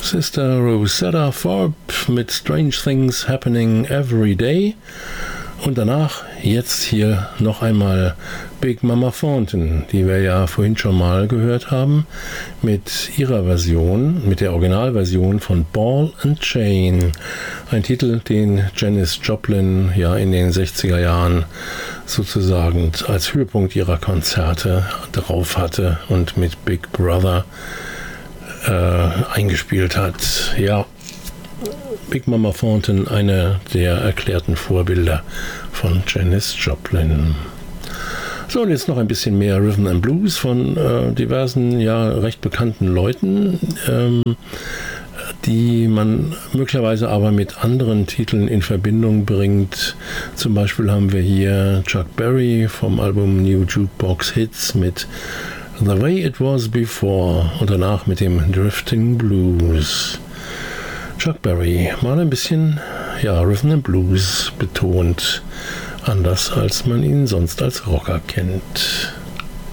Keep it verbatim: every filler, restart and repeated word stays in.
Sister Rosetta Tharpe mit Strange Things Happening Every Day. Und danach jetzt hier noch einmal Big Mama Thornton, die wir ja vorhin schon mal gehört haben, mit ihrer Version, mit der Originalversion von Ball and Chain. Ein Titel, den Janis Joplin ja in den sechziger Jahren sozusagen als Höhepunkt ihrer Konzerte drauf hatte und mit Big Brother äh, eingespielt hat. Ja, Big Mama Thornton, eine der erklärten Vorbilder von Janis Joplin. So, und jetzt noch ein bisschen mehr Rhythm and Blues von äh, diversen, ja, recht bekannten Leuten, ähm, die man möglicherweise aber mit anderen Titeln in Verbindung bringt. Zum Beispiel haben wir hier Chuck Berry vom Album New Jukebox Hits mit The Way It Was Before und danach mit dem Drifting Blues. Chuck Berry, mal ein bisschen, ja, Rhythm and Blues betont, anders als man ihn sonst als Rocker kennt.